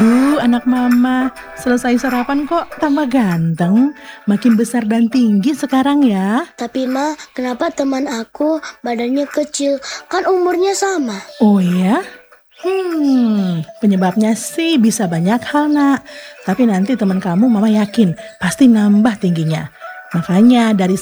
Aduh, anak mama, selesai sarapan kok tambah ganteng, makin besar dan tinggi sekarang ya. Tapi Ma, kenapa teman aku badannya kecil? Kan umurnya sama. Oh ya? Penyebabnya sih bisa banyak hal, Nak. Tapi nanti teman kamu mama yakin pasti nambah tingginya. Makanya dari